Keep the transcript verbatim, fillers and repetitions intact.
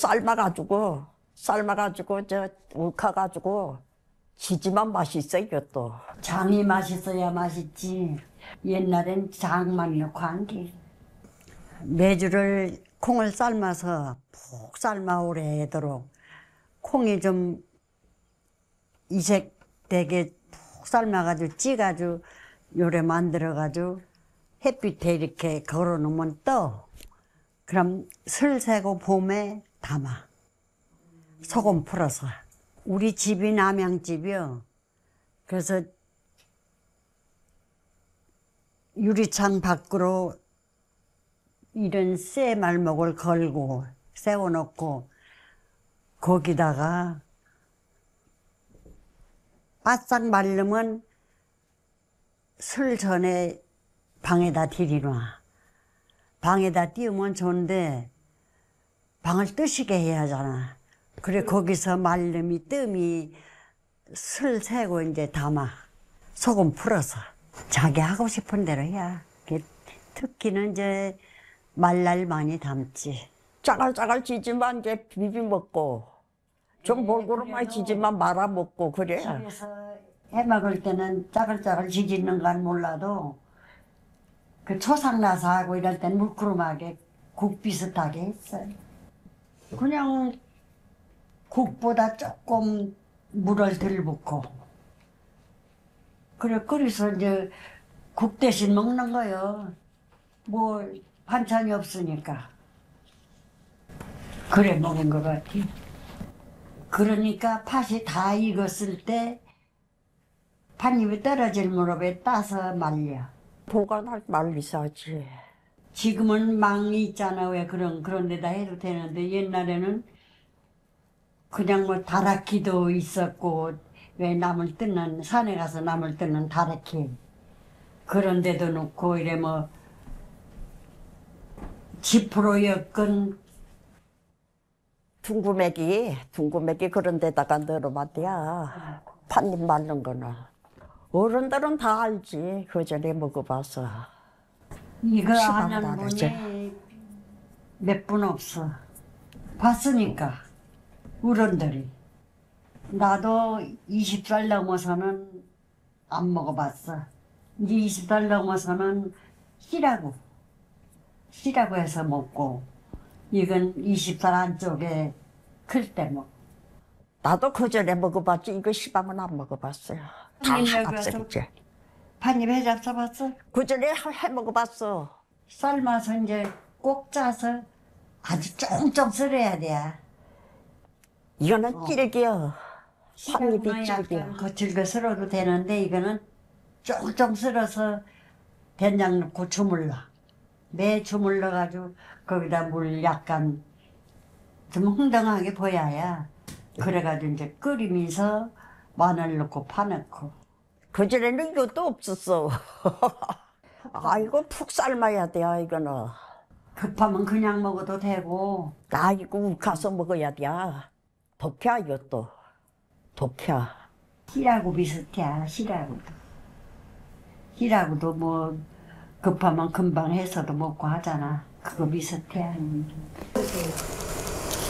삶아가지고 삶아가지고 저 울카가지고 지지만 맛있어 이것도. 장이 맛있어야 맛있지. 옛날엔 장만 넣고 한 게. 메주를 콩을 삶아서 푹 삶아 오래도록 콩이 좀 이색되게 푹 삶아가지고 찌가지고 요래 만들어가지고 햇빛에 이렇게 걸어놓으면 떠. 그럼 슬 새고 봄에 담아. 소금 풀어서. 우리 집이 남양집이요. 그래서 유리창 밖으로 이런 쇠 말목을 걸고 세워놓고 거기다가 바싹 마르면 술 전에 방에다 들이놔. 방에다 띄우면 좋은데 방을 뜨시게 해야 하잖아. 그래 거기서 말름이 뜸이 술 새고 이제 담아. 소금 풀어서 자기 하고 싶은 대로 해야. 특히는 이제 말날 많이 담지. 짜갈짜갈 지지만 이제 비비 먹고 좀 볼고루만 지지만 말아 먹고 그래. 집에서 해 먹을 때는 짜글짜글 지지는 건 몰라도 그 초상나서 하고 이럴 땐 물구름하게 국 비슷하게 했어요. 그냥 국보다 조금 물을 덜 붓고 그래 끓여서 이제 국 대신 먹는 거요. 뭐 반찬이 없으니까 그래 먹은 것 같아. 그러니까 팥이 다 익었을 때 팥잎이 떨어질 무렵에 따서 말려. 보관할 말리사지. 지금은 망이 있잖아. 왜 그런 그런 데다 해도 되는데 옛날에는 그냥 뭐 다라키도 있었고 왜 나물 뜯는 산에 가서 나물 뜯는 다라키 그런 데도 놓고 이래 뭐 지프로 엮은 둥구매기 둥구매기 그런 데다가 넣어봤대야. 팥잎 말른 거는 어른들은 다 알지. 그 전에 먹어봐서. 이거 시방 아는 다르지. 분이 몇 분 없어. 봤으니까 어른들이. 나도 이십 살 넘어서는 안 먹어봤어. 이제 이십 살 넘어서는 씨라고 씨라고 해서 먹고 이건 이십 살 안쪽에 클 때 먹. 나도 그 전에 먹어봤지. 이거 시방은 안 먹어봤어요. 다 합성이지. 팥잎 해 잡숴봤어? 그 전에 해 먹어봤어. 삶아서 이제 꼭 짜서 아주 쫑쫑 썰어야 돼. 이거는 어. 질겨. 팥잎이 약간 질겨. 거칠게 썰어도 되는데 이거는 쫑쫑 썰어서 된장 넣고 주물러. 매 주물러가지고 거기다 물 약간 좀 흥덩하게 보여야. 그래가지고 이제 끓이면서 마늘 넣고 파 넣고. 그 전에는 이것도 없었어. 아이고 푹 삶아야 돼 이거는. 급하면 그냥 먹어도 되고. 나 이거 우카서 먹어야 돼. 독해 이것도. 독해. 씨라고 비슷해. 씨라고도. 씨라고도 뭐 급하면 금방 해서도 먹고 하잖아. 그거 비슷해.